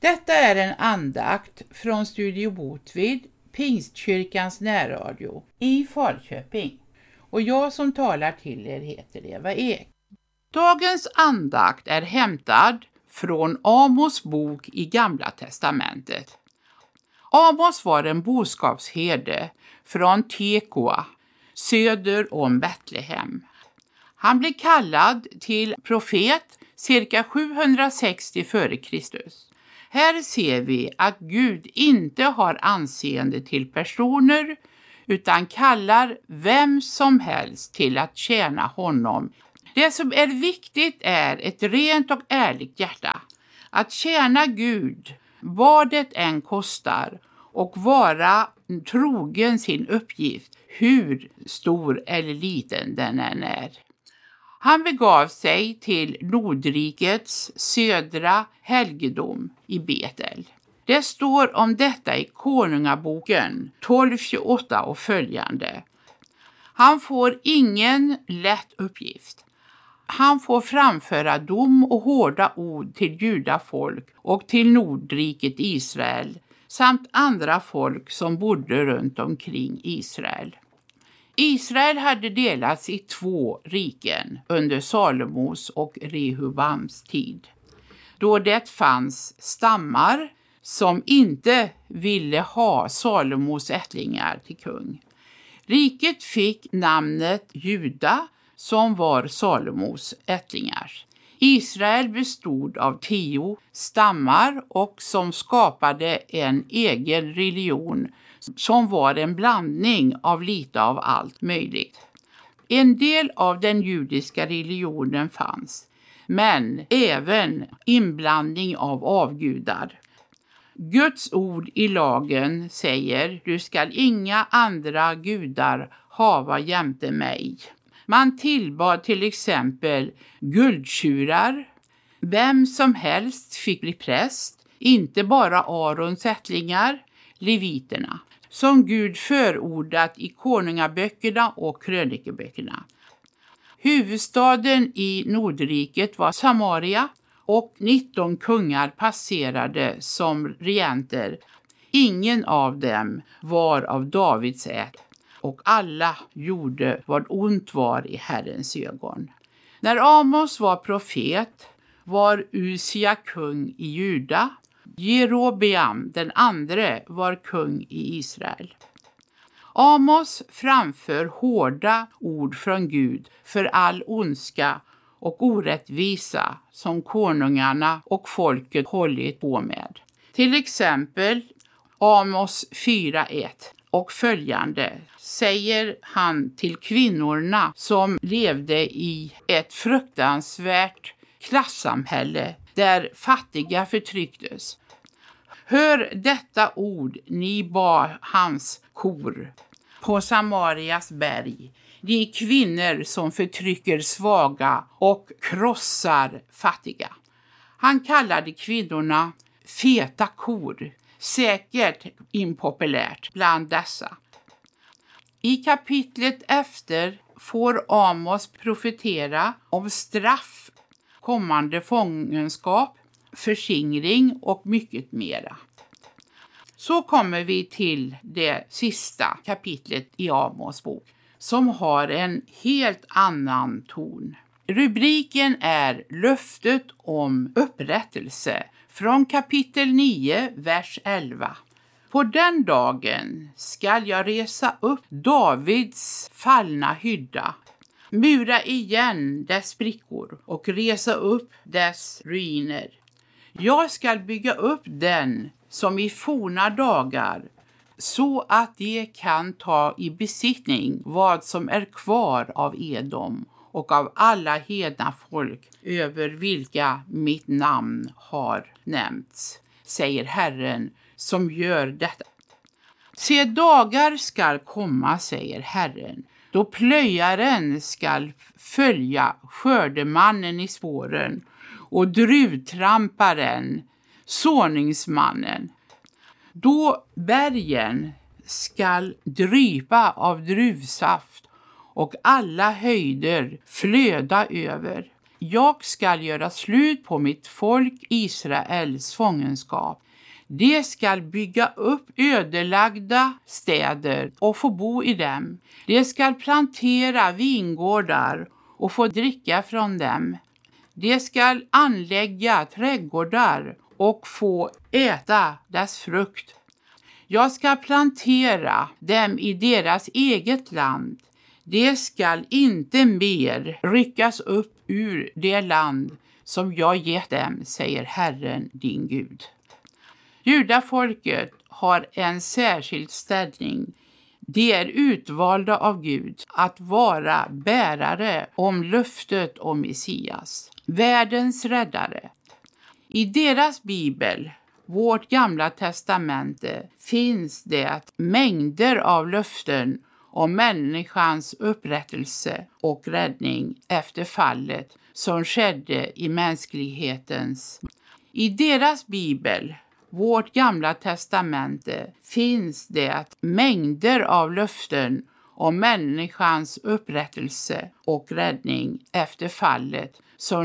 Detta är en andakt från Studio Botvid, Pingstkyrkans närradio i Falköping. Och jag som talar till er heter Eva Ek. Dagens andakt är hämtad från Amos bok i Gamla testamentet. Amos var en boskapsherde från Tekoa, söder om Betlehem. Han blev kallad till profet cirka 760 f.Kr. Här ser vi att Gud inte har anseende till personer utan kallar vem som helst till att tjäna honom. Det som är viktigt är ett rent och ärligt hjärta. Att tjäna Gud, vad det än kostar, och vara trogen sin uppgift, hur stor eller liten den än är. Han begav sig till Nordrikets södra helgedom i Betel. Det står om detta i Konungaboken 12:28 och följande. Han får ingen lätt uppgift. Han får framföra dom och hårda ord till judafolk och till Nordriket Israel samt andra folk som bodde runt omkring Israel. Israel hade delats i 2 riken under Salomos och Rehobams tid, då det fanns stammar som inte ville ha Salomos ättlingar till kung. Riket fick namnet Juda som var Salomos ättlingar. Israel bestod av 10 stammar och som skapade en egen religion som var en blandning av lite av allt möjligt. En del av den judiska religionen fanns, men även inblandning av avgudar. Guds ord i lagen säger: du skall inga andra gudar hava jämte mig. Man tillbad till exempel guldtjurar. Vem som helst fick bli präst, inte bara Arons ättlingar, leviterna, som Gud förordat i konungaböckerna och krönikeböckerna. Huvudstaden i Nordriket var Samaria och 19 kungar passerade som regenter. Ingen av dem var av Davids ätt och alla gjorde vad ont var i Herrens ögon. När Amos var profet var Usia kung i Juda. Jerobeam den andre var kung i Israel. Amos framför hårda ord från Gud för all ondska och orättvisa som konungarna och folket hållit på med. Till exempel Amos 4:1 och följande säger han till kvinnorna som levde i ett fruktansvärt klassamhälle där fattiga förtrycktes. Hör detta ord, ni bar hans kor på Samarias berg, de kvinnor som förtrycker svaga och krossar fattiga. Han kallade kvinnorna feta kor, säkert impopulärt bland dessa. I kapitlet efter får Amos profetera om straff, kommande fångenskap, förskingring och mycket mera. Så kommer vi till det sista kapitlet i Amos bok som har en helt annan ton. Rubriken är löftet om upprättelse från kapitel 9, vers 11. På den dagen skall jag resa upp Davids fallna hydda, mura igen dess sprickor och resa upp dess ruiner. Jag skall bygga upp den som i forna dagar, så att de kan ta i besittning vad som är kvar av Edom och av alla hedna folk över vilka mitt namn har nämnts, säger Herren som gör detta. Se, dagar skall komma, säger Herren, då plöjaren skall följa skördemannen i spåren och druvtramparen, såningsmannen. Då bergen skall drypa av druvsaft och alla höjder flöda över. Jag ska göra slut på mitt folk Israels fångenskap. De ska bygga upp ödelagda städer och få bo i dem. De ska plantera vingårdar och få dricka från dem. De ska anlägga trädgårdar och få äta dess frukt. Jag ska plantera dem i deras eget land. De ska inte mer ryckas upp ur det land som jag gett dem, säger Herren din Gud. Judafolket har en särskild ställning. De är utvalda av Gud att vara bärare om löftet om Messias, världens räddare. I deras bibel, vårt gamla testamente, finns det mängder av löften om människans upprättelse och räddning efter fallet som skedde i mänsklighetens. I deras bibel, vårt gamla testamente, finns det mängder av löften om människans upprättelse och räddning efter fallet som